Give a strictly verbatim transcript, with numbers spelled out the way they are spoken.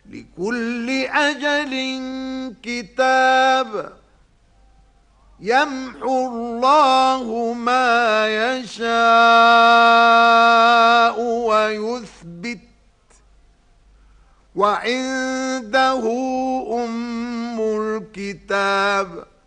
لكل أجل كتاب يمحو الله ما يشاء ويثبت وعنده أم الكتاب.